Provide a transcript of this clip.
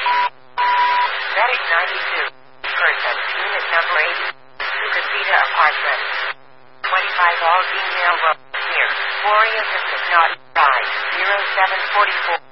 Medic 92. Person, unit number 80. Sukasita Apartment. 25 all female road. Here. Warrior Pacific Not. Ride. 0744.